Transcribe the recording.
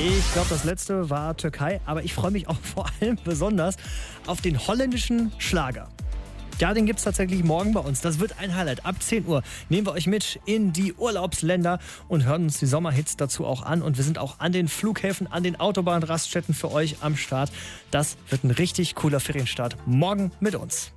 Ich glaube, das letzte war Türkei, aber ich freue mich auch vor allem besonders auf den holländischen Schlager. Ja, den gibt es tatsächlich morgen bei uns. Das wird ein Highlight. Ab 10 Uhr nehmen wir euch mit in die Urlaubsländer und hören uns die Sommerhits dazu auch an. Und wir sind auch an den Flughäfen, an den Autobahnraststätten für euch am Start. Das wird ein richtig cooler Ferienstart morgen mit uns.